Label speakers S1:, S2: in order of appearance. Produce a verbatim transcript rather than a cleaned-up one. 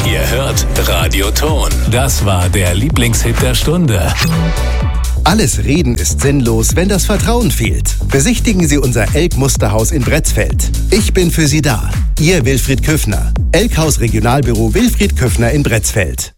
S1: Ihr hört Radio Ton. Das war der Lieblingshit der Stunde.
S2: Alles Reden ist sinnlos, wenn das Vertrauen fehlt. Besichtigen Sie unser Elk-Musterhaus in Bretzfeld. Ich bin für Sie da. Ihr Wilfried Küffner. Elkhaus Regionalbüro Wilfried Küffner in Bretzfeld.